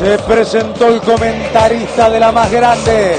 Se presentó el comentarista de la más grande.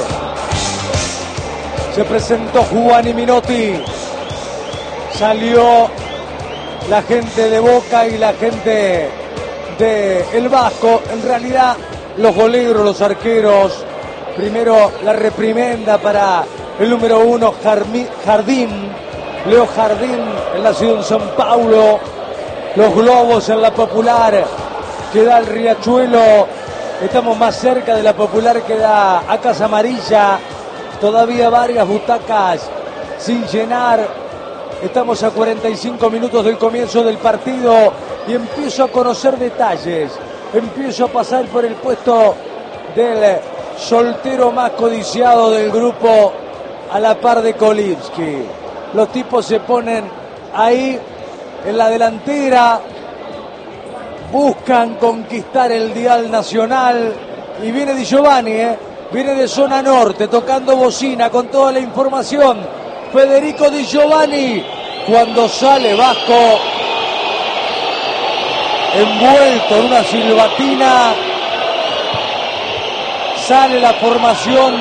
Se presentó Giovanni Minotti. Salió la gente de Boca y la gente de El Vasco. En realidad, los goleros, los arqueros. Primero la reprimenda para el número 1, Jardín. Leo Jardín, el nacido en San Paulo. Los globos en la Popular, que da el Riachuelo. Estamos más cerca de la Popular que da a Casa Amarilla. Todavía varias butacas sin llenar. Estamos a 45 minutos del comienzo del partido y empiezo a conocer detalles. Empiezo a pasar por el puesto del soltero más codiciado del grupo, a la par de Kolibski. Los tipos se ponen ahí en la delantera, buscan conquistar el dial nacional y viene Di Giovanni, viene de zona norte, tocando bocina con toda la información. Federico Di Giovanni, cuando sale Vasco, envuelto en una silbatina, sale la formación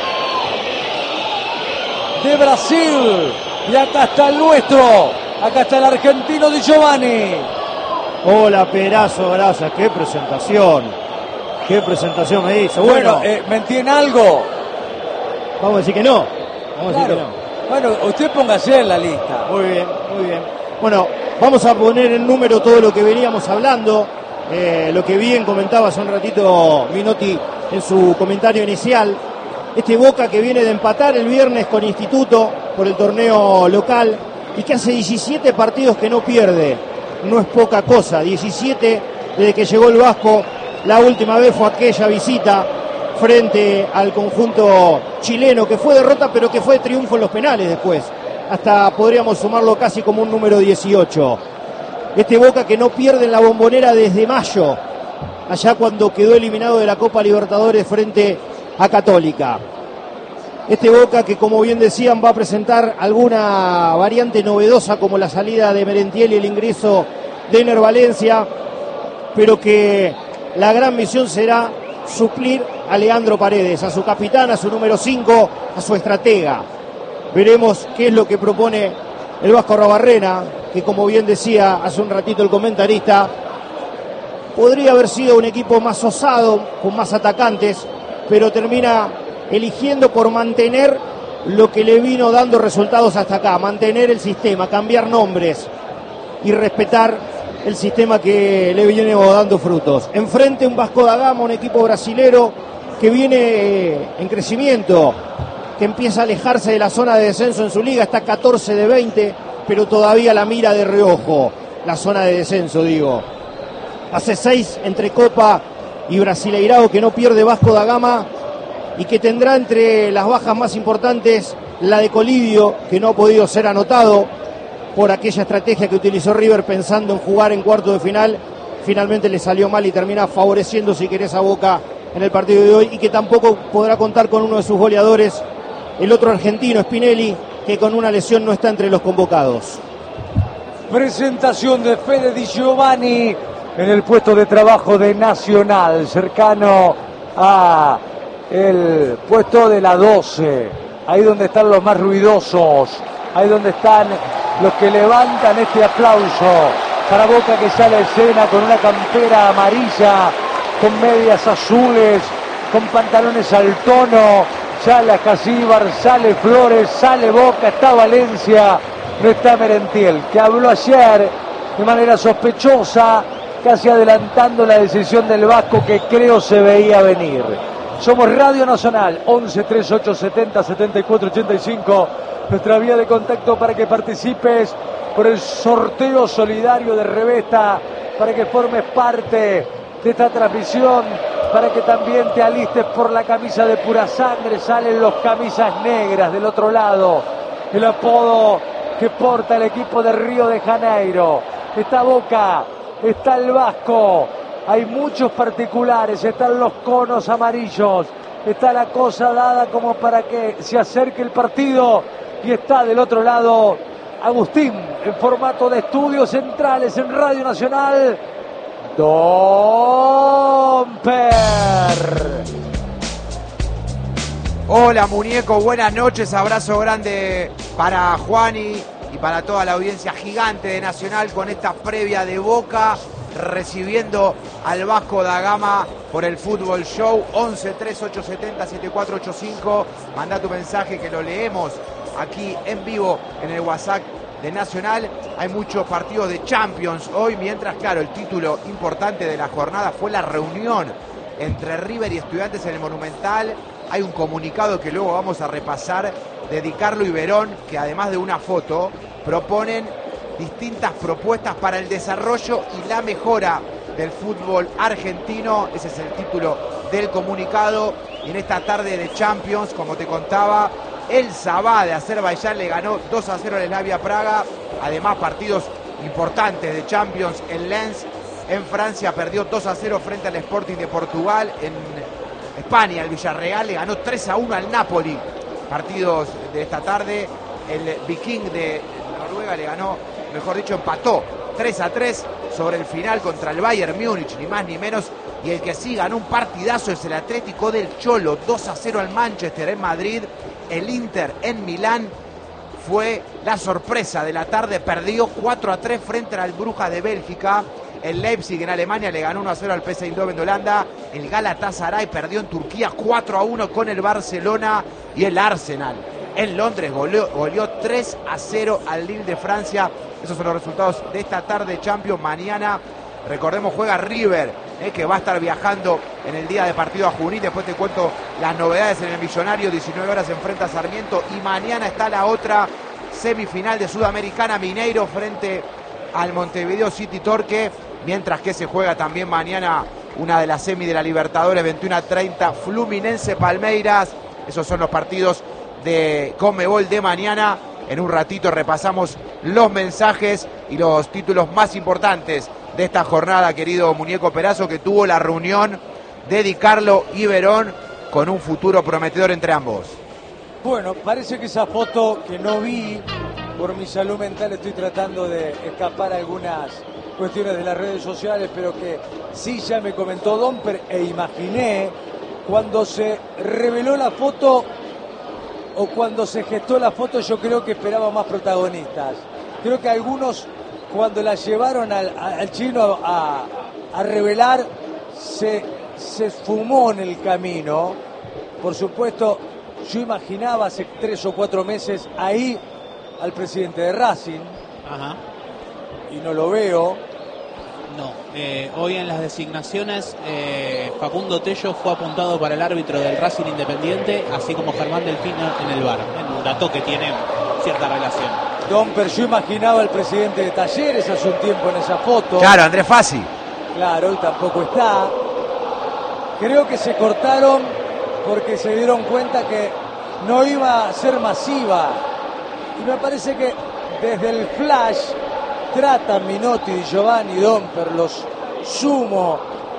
de Brasil y acá está el nuestro. Acá está el argentino Di Giovanni. Hola, Perazo, gracias. Qué presentación. Qué presentación me hizo. Bueno, ¿mentí en algo? Vamos a decir que no. Vamos a decir que no. Bueno, usted póngase en la lista. Muy bien, muy bien. Bueno, vamos a poner en número todo lo que veníamos hablando. Lo que bien comentaba hace un ratito Minotti en su comentario inicial. Este Boca que viene de empatar el viernes con Instituto por el torneo local y que hace 17 partidos que no pierde. No es poca cosa, 17 desde que llegó el Vasco. La última vez fue aquella visita frente al conjunto chileno, que fue derrota pero que fue triunfo en los penales después. Hasta podríamos sumarlo casi como un número 18. Este Boca que no pierde en la Bombonera desde mayo, allá cuando quedó eliminado de la Copa Libertadores frente a Católica. Este Boca que, como bien decían, va a presentar alguna variante novedosa como la salida de Merentiel y el ingreso de Ener Valencia, pero que la gran misión será suplir a Leandro Paredes, a su capitán, a su número 5, a su estratega. Veremos qué es lo que propone el Vasco Arruabarrena, que, como bien decía hace un ratito el comentarista, podría haber sido un equipo más osado, con más atacantes, pero termina eligiendo por mantener lo que le vino dando resultados hasta acá, mantener el sistema, cambiar nombres y respetar el sistema que le viene dando frutos. Enfrente un Vasco da Gama, un equipo brasilero que viene en crecimiento, que empieza a alejarse de la zona de descenso en su liga, está 14 de 20, pero todavía la mira de reojo, la zona de descenso, digo. Hace 6 entre Copa y Brasileirao que no pierde Vasco da Gama, y que tendrá entre las bajas más importantes la de Colidio, que no ha podido ser anotado por aquella estrategia que utilizó River pensando en jugar en cuarto de final. Finalmente le salió mal y termina favoreciendo, si querés, a Boca en el partido de hoy, y que tampoco podrá contar con uno de sus goleadores, el otro argentino, Spinelli, que con una lesión no está entre los convocados. Presentación de Fede Di Giovanni en el puesto de trabajo de Nacional, cercano a el puesto de la 12, ahí donde están los más ruidosos, ahí donde están los que levantan este aplauso para Boca, que sale a escena con una campera amarilla, con medias azules, con pantalones al tono. Sale Acasíbar, sale Flores, sale Boca, está Valencia, no está Merentiel, que habló ayer de manera sospechosa, casi adelantando la decisión del Vasco, que creo se veía venir. Somos Radio Nacional, 11 38 70 74 85, nuestra vía de contacto para que participes por el sorteo solidario de Revesta, para que formes parte de esta transmisión, para que también te alistes por la camisa de Pura Sangre. Salen los camisas negras del otro lado, el apodo que porta el equipo de Río de Janeiro. Está Boca, está el Vasco. Hay muchos particulares, están los conos amarillos, está la cosa dada como para que se acerque el partido, y está del otro lado Agustín en formato de estudios centrales en Radio Nacional. Domper. Hola muñeco, buenas noches, abrazo grande para Juani y para toda la audiencia gigante de Nacional con esta previa de Boca recibiendo al Vasco da Gama por el Fútbol Show. 11 3870 7485. Manda tu mensaje que lo leemos aquí en vivo en el WhatsApp de Nacional. Hay muchos partidos de Champions hoy, mientras, claro, el título importante de la jornada fue la reunión entre River y Estudiantes en el Monumental. Hay un comunicado que luego vamos a repasar de Di Carlo y Verón, que además de una foto, proponen distintas propuestas para el desarrollo y la mejora del fútbol argentino. Ese es el título del comunicado. Y en esta tarde de Champions, como te contaba, el Sabah de Azerbaiyán le ganó 2-0 al Slavia Praga. Además, partidos importantes de Champions. El Lens en Francia perdió 2-0 frente al Sporting de Portugal. En España, el Villarreal le ganó 3-1 al Napoli. Partidos de esta tarde. El Viking de Noruega le ganó, mejor dicho, empató 3-3 sobre el final contra el Bayern Múnich, ni más ni menos. Y el que sí ganó un partidazo es el Atlético del Cholo, 2-0 al Manchester en Madrid. El Inter en Milán fue la sorpresa de la tarde, perdió 4-3 frente al Brujas de Bélgica. El Leipzig en Alemania le ganó 1-0 al PSV Eindhoven de Holanda. El Galatasaray perdió en Turquía 4-1 con el Barcelona. Y el Arsenal en Londres goleó 3-0 al Lille de Francia. Esos son los resultados de esta tarde Champions. Mañana, recordemos, juega River, que va a estar viajando en el día de partido a Junín. Después te cuento las novedades en el Millonario. 19 horas se enfrenta a Sarmiento. Y mañana está la otra semifinal de Sudamericana, Mineiro frente al Montevideo City Torque. Mientras que se juega también mañana una de las semis de la Libertadores, 21:30, Fluminense Palmeiras. Esos son los partidos de Conmebol de mañana. En un ratito repasamos los mensajes y los títulos más importantes de esta jornada, querido muñeco Perazo, que tuvo la reunión de Di Carlo y Verón con un futuro prometedor entre ambos. Bueno, parece que esa foto que no vi, por mi salud mental estoy tratando de escapar algunas cuestiones de las redes sociales, pero que sí ya me comentó Domper e imaginé cuando se reveló la foto o cuando se gestó la foto. Yo creo que esperaba más protagonistas. Creo que algunos, cuando la llevaron al chino a revelar, se esfumó en el camino. Por supuesto, yo imaginaba hace 3 o 4 meses ahí al presidente de Racing. Ajá. Y no lo veo. No, hoy en las designaciones Facundo Tello fue apuntado para el árbitro del Racing Independiente, así como Germán Delfino en el VAR, en un dato que tiene cierta relación. Domper, yo imaginaba al presidente de Talleres hace un tiempo en esa foto. Claro, Andrés Fassi. Claro, hoy tampoco está. Creo que se cortaron porque se dieron cuenta que no iba a ser masiva. Y me parece que desde el flash tratan Minotti, Di Giovanni, Domper, los sumo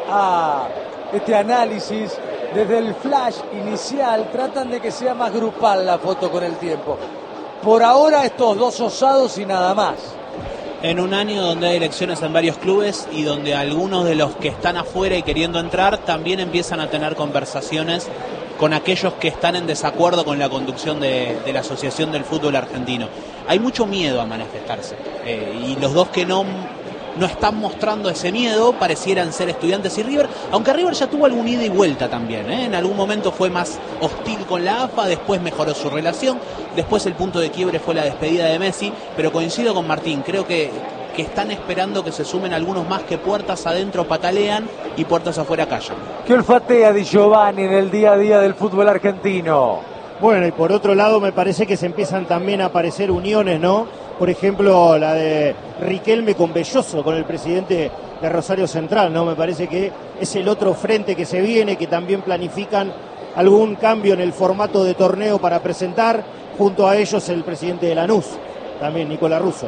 a este análisis. Desde el flash inicial tratan de que sea más grupal la foto con el tiempo. Por ahora estos dos osados y nada más. En un año donde hay elecciones en varios clubes y donde algunos de los que están afuera y queriendo entrar también empiezan a tener conversaciones con aquellos que están en desacuerdo con la conducción de la Asociación del Fútbol Argentino. Hay mucho miedo a manifestarse y los dos que no están mostrando ese miedo parecieran ser Estudiantes y River, aunque River ya tuvo algún ida y vuelta también, en algún momento fue más hostil con la AFA, después mejoró su relación, después el punto de quiebre fue la despedida de Messi, pero coincido con Martín, creo que están esperando que se sumen algunos más que puertas adentro patalean y puertas afuera callan. ¿Qué olfatea Di Giovanni en el día a día del fútbol argentino? Bueno, y por otro lado me parece que se empiezan también a aparecer uniones, ¿no? Por ejemplo, la de Riquelme con Belloso, con el presidente de Rosario Central, ¿no? Me parece que es el otro frente que se viene, que también planifican algún cambio en el formato de torneo para presentar, junto a ellos el presidente de Lanús, también Nicolás Russo.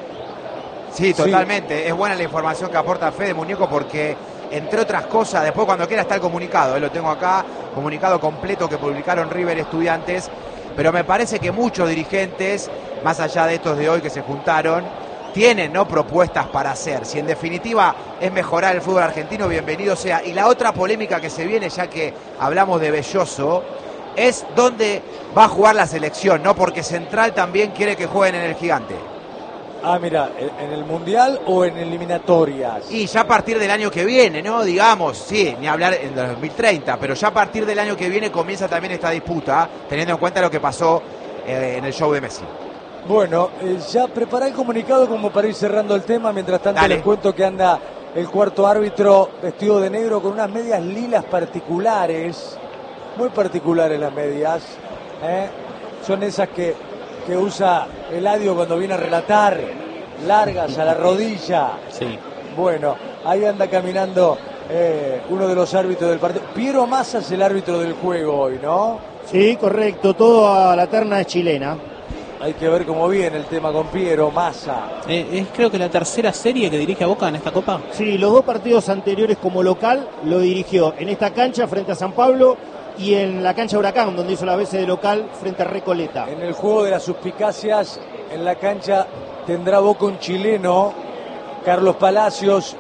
Sí, totalmente. Sí. Es buena la información que aporta Fede Muñeco porque, entre otras cosas, después cuando quiera está el comunicado, lo tengo acá, comunicado completo que publicaron River Estudiantes, pero me parece que muchos dirigentes, más allá de estos de hoy que se juntaron, tienen, ¿no?, propuestas para hacer. Si en definitiva es mejorar el fútbol argentino, bienvenido sea. Y la otra polémica que se viene, ya que hablamos de Belloso, es dónde va a jugar la selección, ¿no? Porque Central también quiere que jueguen en el Gigante. Ah, mira, ¿en el Mundial o en eliminatorias? Y ya a partir del año que viene, ¿no? Digamos, sí, ni hablar en 2030, pero ya a partir del año que viene comienza también esta disputa, teniendo en cuenta lo que pasó en el show de Messi. Bueno, ya prepará el comunicado como para ir cerrando el tema. Mientras tanto, Dale. les cuento que anda el cuarto árbitro vestido de negro con unas medias lilas particulares, muy particulares las medias, ¿eh? Son esas que usa Eladio cuando viene a relatar, largas a la rodilla. Sí. Bueno, ahí anda caminando uno de los árbitros del partido. Piero Massa es el árbitro del juego hoy, ¿no? Sí, correcto, toda la terna es chilena. Hay que ver cómo viene el tema con Piero Massa. Es creo que la tercera serie que dirige a Boca en esta Copa. Sí, los 2 partidos anteriores como local lo dirigió en esta cancha frente a San Pablo y en la cancha Huracán, donde hizo la veces de local frente a Recoleta. En el juego de las suspicacias, en la cancha tendrá Boca un chileno, Carlos Palacios,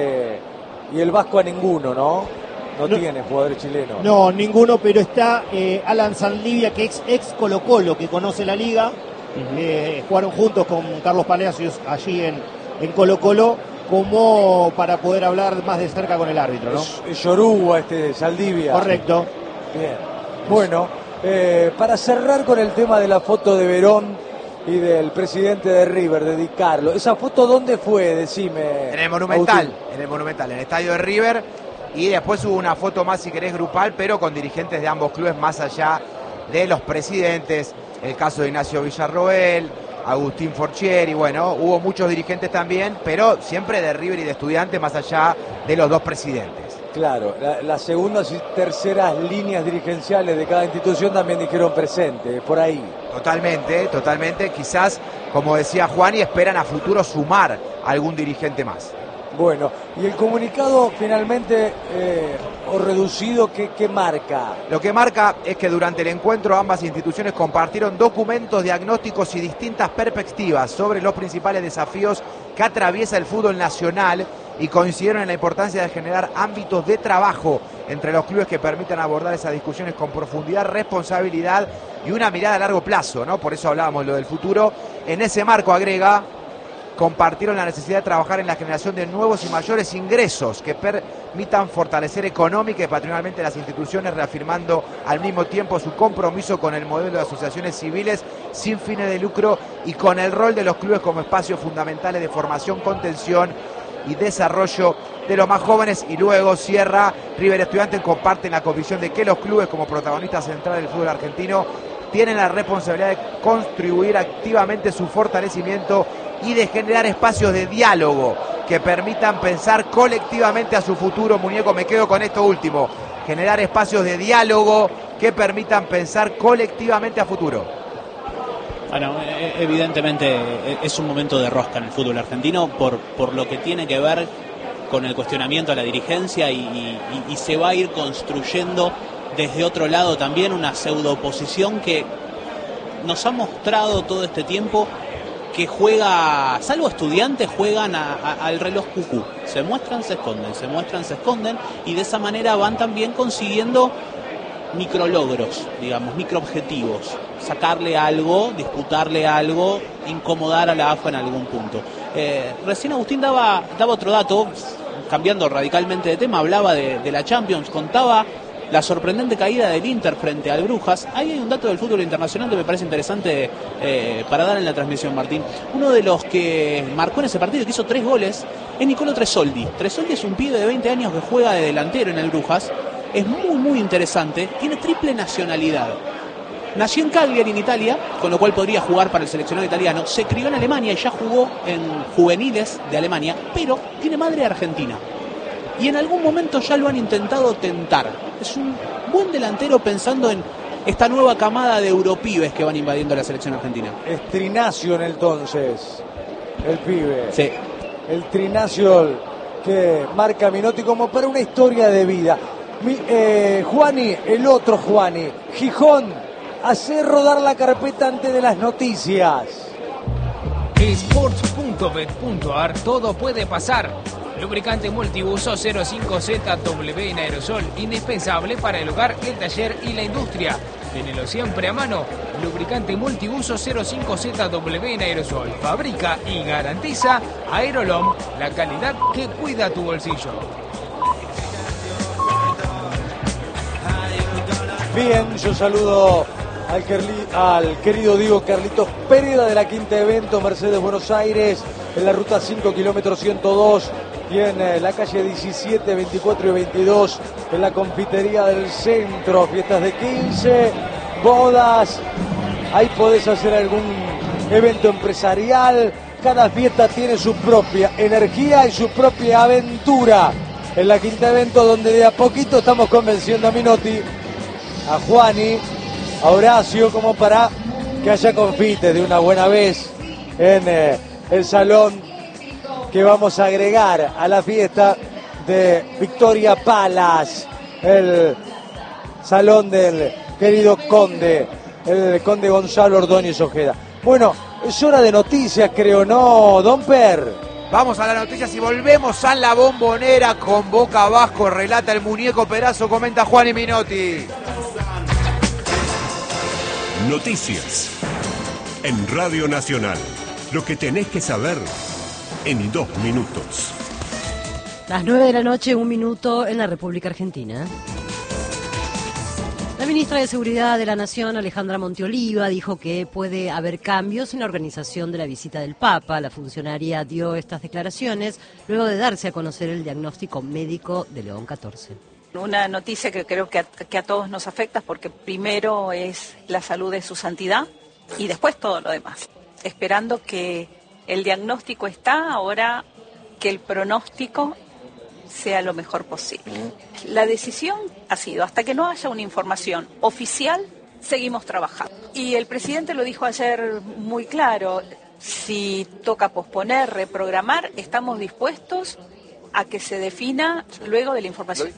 y el vasco a ninguno, ¿no? No tiene jugadores chilenos. No, ninguno, pero está Alan Sanlivia, que es ex Colo Colo, que conoce la liga. Jugaron juntos con Carlos Palacios allí en Colo Colo, como para poder hablar más de cerca con el árbitro, ¿no? Es Yoruba, Saldivia. Correcto. Bien. Bueno, para cerrar con el tema de la foto de Verón y del presidente de River, de Di Carlo. ¿Esa foto dónde fue? Decime. En el Monumental, Agustín. en el estadio de River. Y después hubo una foto más, si querés, grupal, pero con dirigentes de ambos clubes más allá de los presidentes. El caso de Ignacio Villarroel, Agustín Forchieri, bueno, hubo muchos dirigentes también, pero siempre de River y de Estudiantes más allá de los 2 presidentes. Claro, las segundas y terceras líneas dirigenciales de cada institución también dijeron presente, por ahí. Totalmente, totalmente. Quizás, como decía Juan, y esperan a futuro sumar algún dirigente más. Bueno, y el comunicado finalmente, o reducido, ¿qué marca? Lo que marca es que durante el encuentro ambas instituciones compartieron documentos, diagnósticos y distintas perspectivas sobre los principales desafíos que atraviesa el fútbol nacional y coincidieron en la importancia de generar ámbitos de trabajo entre los clubes que permitan abordar esas discusiones con profundidad, responsabilidad y una mirada a largo plazo, ¿no? Por eso hablábamos lo del futuro. En ese marco, agrega, compartieron la necesidad de trabajar en la generación de nuevos y mayores ingresos que permitan fortalecer económica y patrimonialmente las instituciones, reafirmando al mismo tiempo su compromiso con el modelo de asociaciones civiles sin fines de lucro y con el rol de los clubes como espacios fundamentales de formación, contención y desarrollo de los más jóvenes. Y luego cierra: River y Estudiantes comparten la convicción de que los clubes, como protagonistas centrales del fútbol argentino, tienen la responsabilidad de contribuir activamente su fortalecimiento y de generar espacios de diálogo que permitan pensar colectivamente a su futuro. Muñeco, me quedo con esto último: generar espacios de diálogo que permitan pensar colectivamente a futuro. Bueno, evidentemente es un momento de rosca en el fútbol argentino por lo que tiene que ver con el cuestionamiento a la dirigencia y se va a ir construyendo desde otro lado también una pseudo oposición que nos ha mostrado todo este tiempo que juega, salvo Estudiantes, juegan al reloj cucú. Se muestran, se esconden, se muestran, se esconden, y de esa manera van también consiguiendo micrologros, digamos, microobjetivos. Sacarle algo, disputarle algo, incomodar a la AFA en algún punto. Recién Agustín daba otro dato, cambiando radicalmente de tema, hablaba de la Champions, contaba la sorprendente caída del Inter frente al Brujas. Ahí hay un dato del fútbol internacional que me parece interesante para dar en la transmisión, Martín. Uno de los que marcó en ese partido, que hizo 3 goles, es Nicolò Tresoldi. Tresoldi es un pibe de 20 años que juega de delantero en el Brujas. Es muy interesante. Tiene triple nacionalidad. Nació en Cagliari, en Italia, con lo cual podría jugar para el seleccionado italiano. Se crió en Alemania y ya jugó en juveniles de Alemania, pero tiene madre argentina. Y en algún momento ya lo han intentado tentar. Es un buen delantero pensando en esta nueva camada de europibes que van invadiendo la selección argentina. Es Trinacio entonces, el pibe. Sí. El Trinacio que marca Minotti como para una historia de vida. Juani, el otro Juani, Gijón, hace rodar la carpeta antes de las noticias. Sports.bet.ar, todo puede pasar. Lubricante multiuso 05ZW en aerosol, indispensable para el hogar, el taller y la industria. Tenelo siempre a mano. Lubricante multiuso 05ZW en aerosol. Fabrica y garantiza Aerolom, la calidad que cuida tu bolsillo. Bien, yo saludo al querido Diego Carlitos Pérez de la Quinta Evento, Mercedes Buenos Aires, en la ruta 5, kilómetro 102, y en la calle 17, 24 y 22, en la confitería del centro, fiestas de 15, bodas, ahí podés hacer algún evento empresarial. Cada fiesta tiene su propia energía y su propia aventura. En la Quinta Evento, donde de a poquito estamos convenciendo a Minotti, a Juani, a Horacio, como para que haya confites de una buena vez en el salón que vamos a agregar a la fiesta de Victoria Palace, el salón del querido conde, el conde Gonzalo Ordóñez Ojeda. Bueno, es hora de noticias, creo, ¿no, Don Per? Vamos a las noticias y volvemos a la Bombonera con Boca Vasco. Relata el muñeco Perazo, comenta Juan y Minotti. Noticias en Radio Nacional. Lo que tenés que saber en 2 minutos. Las 9 de la noche, 1 minuto en la República Argentina. La ministra de Seguridad de la Nación, Alejandra Monteoliva, dijo que puede haber cambios en la organización de la visita del Papa. La funcionaria dio estas declaraciones luego de darse a conocer el diagnóstico médico de León XIV. Una noticia que creo que a todos nos afecta porque primero es la salud de su santidad y después todo lo demás. Esperando que el diagnóstico está, ahora que el pronóstico sea lo mejor posible. La decisión ha sido, hasta que no haya una información oficial, seguimos trabajando. Y el presidente lo dijo ayer muy claro, si toca posponer, reprogramar, estamos dispuestos a que se defina luego de la información.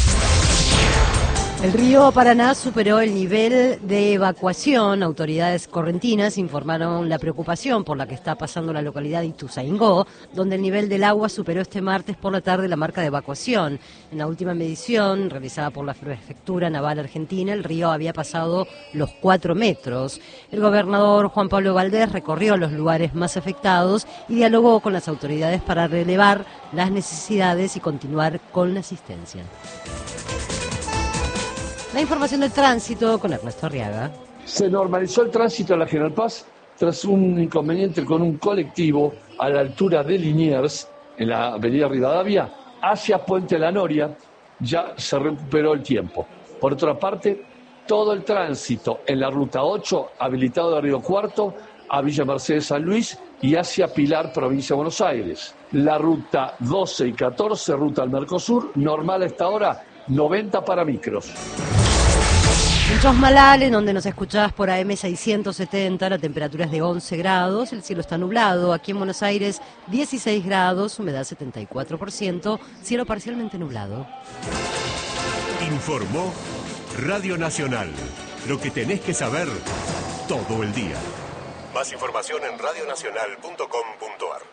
El río Paraná superó el nivel de evacuación. Autoridades correntinas informaron la preocupación por la que está pasando la localidad de Ituzaingó, donde el nivel del agua superó este martes por la tarde la marca de evacuación. En la última medición realizada por la Prefectura Naval Argentina, el río había pasado los 4 metros. El gobernador Juan Pablo Valdés recorrió los lugares más afectados y dialogó con las autoridades para relevar las necesidades y continuar con la asistencia. La información del tránsito con Ernesto Arriaga. Se normalizó el tránsito en la General Paz tras un inconveniente con un colectivo a la altura de Liniers, en la avenida Rivadavia, hacia Puente La Noria. Ya se recuperó el tiempo. Por otra parte, todo el tránsito en la ruta 8, habilitado de Río Cuarto a Villa Mercedes San Luis y hacia Pilar, provincia de Buenos Aires. La ruta 12 y 14, ruta al Mercosur, normal a esta hora, 90 para micros. En Chosmalal, en donde nos escuchás por AM 670, la temperatura es de 11 grados, el cielo está nublado. Aquí en Buenos Aires, 16 grados, humedad 74%, cielo parcialmente nublado. Informó Radio Nacional. Lo que tenés que saber todo el día. Más información en radionacional.com.ar.